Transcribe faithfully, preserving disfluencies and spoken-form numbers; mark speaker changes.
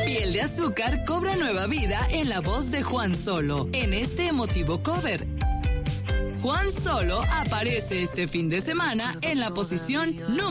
Speaker 1: Piel de Azúcar cobra nueva vida en la voz de Juan Solo en este emotivo cover. Juan Solo aparece este fin de semana en la posición número